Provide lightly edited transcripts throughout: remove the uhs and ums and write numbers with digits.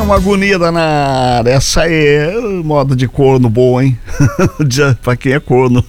uma agonia danada. Essa aí é moda de corno boa, hein? Pra quem é corno.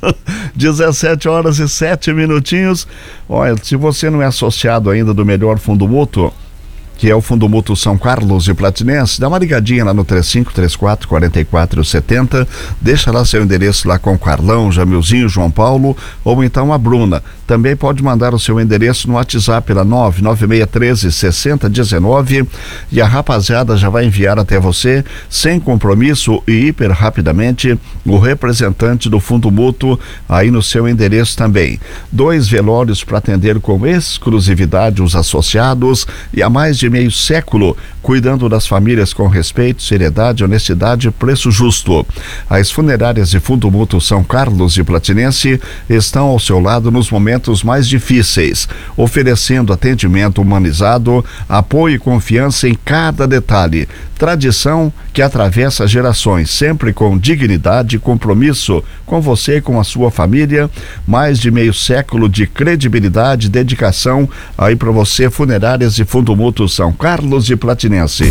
17h07. Olha, se você não é associado ainda do melhor fundo mútuo, que é o Fundo Mútuo São Carlos e Platinense, dá uma ligadinha lá no 3534-4470, deixa lá seu endereço lá com o Carlão, Jamilzinho, João Paulo, ou então a Bruna. Também pode mandar o seu endereço no WhatsApp lá 99613-6019 e a rapaziada já vai enviar até você, sem compromisso e hiper rapidamente, o representante do Fundo Mútuo aí no seu endereço também. 2 velórios para atender com exclusividade os associados e há mais de meio século, cuidando das famílias com respeito, seriedade, honestidade e preço justo. As funerárias de Fundo Mútuo São Carlos e Platinense estão ao seu lado nos momentos mais difíceis, oferecendo atendimento humanizado, apoio e confiança em cada detalhe. Tradição que atravessa gerações, sempre com dignidade e compromisso com você e com a sua família. Mais de meio século de credibilidade e dedicação aí para você, funerárias e Fundo Mútuo São Carlos e Platinense.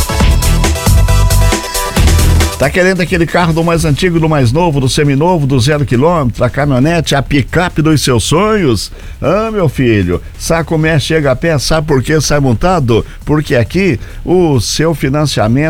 Tá querendo aquele carro do mais antigo, do mais novo, do seminovo, do 0 km, a caminhonete, a picape dos seus sonhos? Ah, meu filho, sabe como é? Chega a pé, sabe por que sai montado? Porque aqui o seu financiamento